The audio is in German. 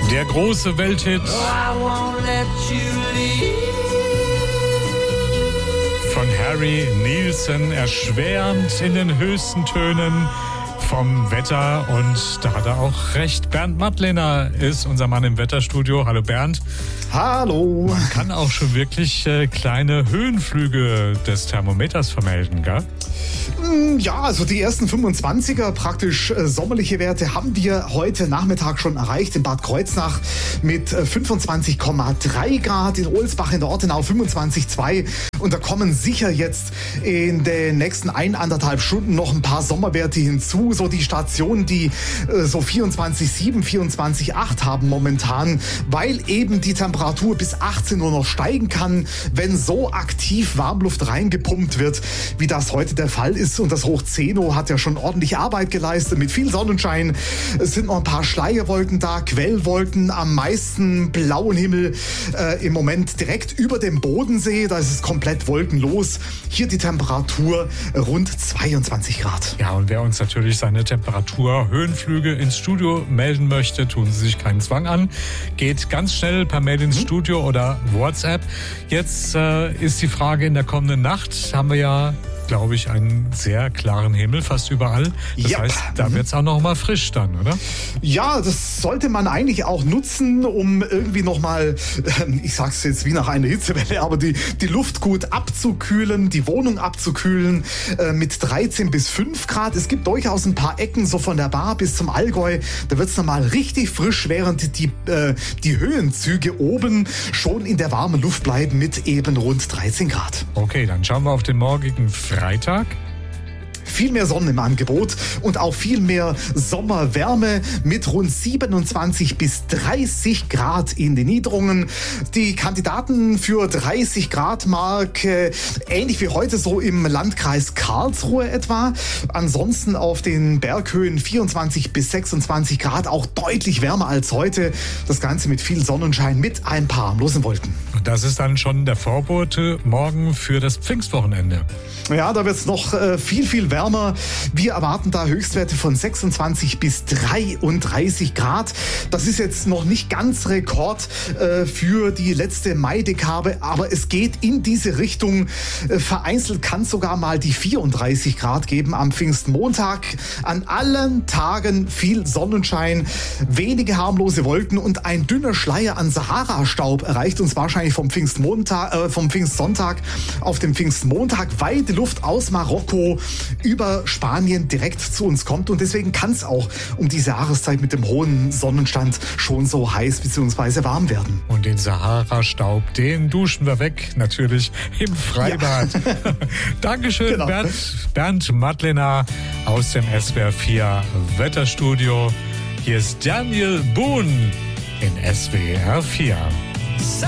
Der große Welthit von Harry Nilsson, erschwerend in den höchsten Tönen vom Wetter. Und da hat er auch recht. Bernd Madlener ist unser Mann im Wetterstudio. Hallo Bernd. Hallo. Man kann auch schon wirklich kleine Höhenflüge des Thermometers vermelden, gell? Ja, also die ersten 25er, praktisch sommerliche Werte, haben wir heute Nachmittag schon erreicht in Bad Kreuznach mit 25,3 Grad, in Ohlsbach in der Ortenau 25,2 und da kommen sicher jetzt in den nächsten 1,5 Stunden noch ein paar Sommerwerte hinzu, so die Stationen, die so 24,7, 24,8 haben momentan, weil eben die Temperatur bis 18 Uhr noch steigen kann, wenn so aktiv Warmluft reingepumpt wird, wie das heute der Fall ist. Und das Hoch Zeno hat ja schon ordentlich Arbeit geleistet mit viel Sonnenschein. Es sind noch ein paar Schleierwolken da, Quellwolken, am meisten blauen Himmel im Moment direkt über dem Bodensee. Da ist es komplett wolkenlos. Hier die Temperatur rund 22 Grad. Ja, und wer uns natürlich seine Temperatur-Höhenflüge ins Studio melden möchte, tun Sie sich keinen Zwang an. Geht ganz schnell per Mail ins Studio oder WhatsApp. Jetzt ist die Frage, in der kommenden Nacht haben wir ja, glaube ich, einen sehr klaren Himmel fast überall. Das heißt, da wird es auch noch mal frisch dann, oder? Ja, das sollte man eigentlich auch nutzen, um irgendwie noch mal, ich sag's jetzt wie nach einer Hitzewelle, aber die Luft gut abzukühlen, die Wohnung abzukühlen mit 13 bis 5 Grad. Es gibt durchaus ein paar Ecken, so von der Bar bis zum Allgäu. Da wird's noch mal richtig frisch, während die Höhenzüge oben schon in der warmen Luft bleiben mit eben rund 13 Grad. Okay, dann schauen wir auf den morgigen Freitag. Viel mehr Sonne im Angebot und auch viel mehr Sommerwärme mit rund 27 bis 30 Grad in den Niederungen. Die Kandidaten für 30 Grad Mark ähnlich wie heute so im Landkreis Karlsruhe etwa. Ansonsten auf den Berghöhen 24 bis 26 Grad, auch deutlich wärmer als heute. Das Ganze mit viel Sonnenschein, mit ein paar harmlosen Wolken. Und das ist dann schon der Vorbote morgen für das Pfingstwochenende. Ja, da wird es noch viel wärmer. Wir erwarten da Höchstwerte von 26 bis 33 Grad. Das ist jetzt noch nicht ganz Rekord für die letzte Maidekade, aber es geht in diese Richtung. Vereinzelt kann es sogar mal die 34 Grad geben am Pfingstmontag. An allen Tagen viel Sonnenschein, wenige harmlose Wolken und ein dünner Schleier an Sahara-Staub erreicht uns wahrscheinlich vom Pfingstsonntag auf den Pfingstmontag, weil die Luft aus Marokko über Spanien direkt zu uns kommt und deswegen kann es auch um diese Jahreszeit mit dem hohen Sonnenstand schon so heiß bzw. warm werden. Und den Sahara-Staub, den duschen wir weg, natürlich im Freibad. Ja. Dankeschön, genau. Bernd Madlener aus dem SWR 4 Wetterstudio. Hier ist Daniel Boone in SWR 4.